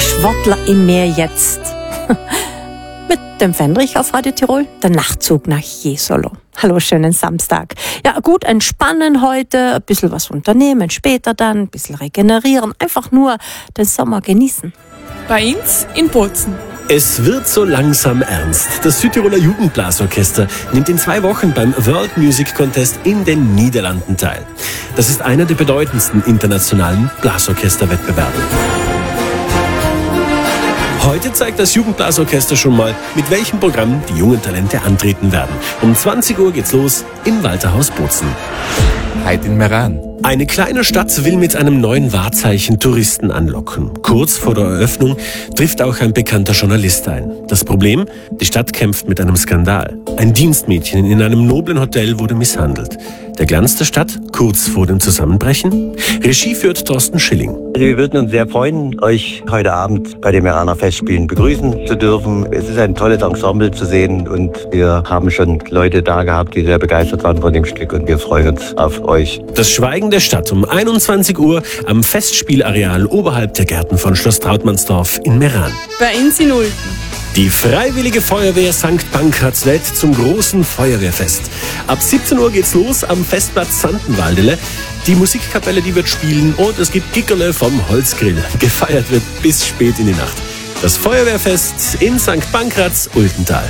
Schwortler im Meer jetzt. Mit dem Fendrich auf Radio Tirol, der Nachtzug nach Jesolo. Hallo, schönen Samstag. Ja, gut entspannen heute, ein bisschen was unternehmen, später dann ein bisschen regenerieren, einfach nur den Sommer genießen. Bei uns in Bozen. Es wird so langsam ernst. Das Südtiroler Jugendblasorchester nimmt in 2 Wochen beim World Music Contest in den Niederlanden teil. Das ist einer der bedeutendsten internationalen Blasorchesterwettbewerbe. Heute zeigt das Jugendblasorchester schon mal, mit welchem Programm die jungen Talente antreten werden. Um 20 Uhr geht's los im Walterhaus Bozen. Heute in Meran. Eine kleine Stadt will mit einem neuen Wahrzeichen Touristen anlocken. Kurz vor der Eröffnung trifft auch ein bekannter Journalist ein. Das Problem? Die Stadt kämpft mit einem Skandal. Ein Dienstmädchen in einem noblen Hotel wurde misshandelt. Der Glanz der Stadt kurz vor dem Zusammenbrechen? Regie führt Thorsten Schilling. Wir würden uns sehr freuen, euch heute Abend bei den Meraner Festspielen begrüßen zu dürfen. Es ist ein tolles Ensemble zu sehen und wir haben schon Leute da gehabt, die sehr begeistert waren von dem Stück und wir freuen uns auf euch. Das Schweigen der Stadt um 21 Uhr am Festspielareal oberhalb der Gärten von Schloss Trautmannsdorf in Meran. Bei uns in Ulten. Die Freiwillige Feuerwehr St. Pankraz lädt zum großen Feuerwehrfest. Ab 17 Uhr geht's los am Festplatz Sandenwaldele. Die Musikkapelle, die wird spielen und es gibt Gickerle vom Holzgrill. Gefeiert wird bis spät in die Nacht. Das Feuerwehrfest in St. Pankraz, Ultental.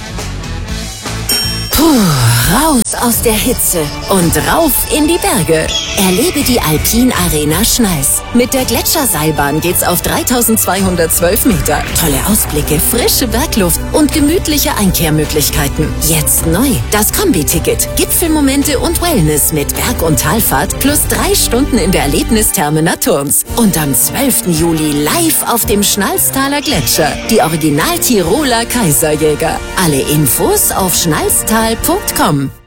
Raus aus der Hitze und rauf in die Berge. Erlebe die Alpin Arena Schneis. Mit der Gletscherseilbahn geht's auf 3212 Meter. Tolle Ausblicke, frische Bergluft und gemütliche Einkehrmöglichkeiten. Jetzt neu. Das Kombi-Ticket. Gipfelmomente und Wellness mit Berg- und Talfahrt plus 3 Stunden in der Erlebnistherme Naturns. Und am 12. Juli live auf dem Schnalztaler Gletscher. Die Original Tiroler Kaiserjäger. Alle Infos auf schnalztal.com.